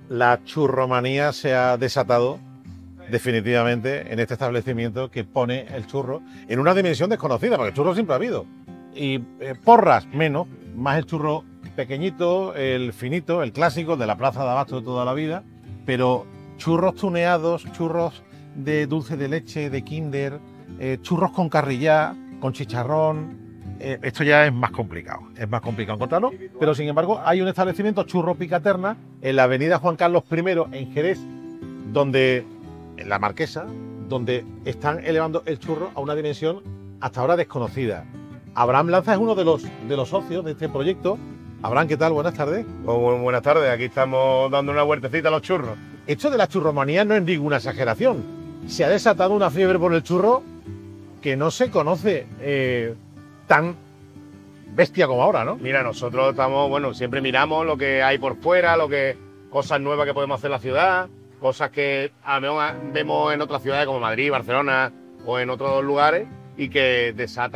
La churromanía se ha desatado definitivamente en este establecimiento que pone el churro en una dimensión desconocida, porque el churro siempre ha habido. Y porras menos, más el churro pequeñito, el finito, el clásico de la plaza de abasto de toda la vida, pero churros tuneados, churros de dulce de leche, de Kinder, churros con carrillá, con chicharrón. Esto ya es más complicado encontrarlo, pero sin embargo hay un establecimiento, Churro Picaterna, en la avenida Juan Carlos I, en Jerez, donde, en la Marquesa, donde están elevando el churro a una dimensión hasta ahora desconocida. Abraham Lanza es uno de los socios de este proyecto. Abraham, ¿qué tal? Buenas tardes. Muy buenas tardes, aquí estamos dando una vueltecita a los churros. Esto de la churromanía no es ninguna exageración. Se ha desatado una fiebre por el churro que no se conoce tan bestia como ahora, ¿no? Mira, nosotros siempre miramos lo que hay por fuera, cosas nuevas que podemos hacer en la ciudad, cosas que a lo mejor vemos en otras ciudades como Madrid, Barcelona o en otros lugares y que desatan